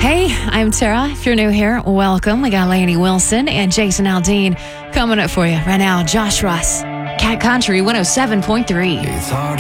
Hey, I'm Tara. If you're new here, welcome. We got Lainey Wilson and Jason Aldean coming up for you right now. Josh Ross, Cat Country 107.3.